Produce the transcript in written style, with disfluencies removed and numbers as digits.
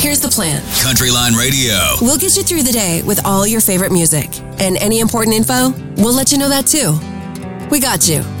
Here's the plan. Countryline Radio. We'll get you through the day with all your favorite music. And any important info, we'll let you know that too. We got you.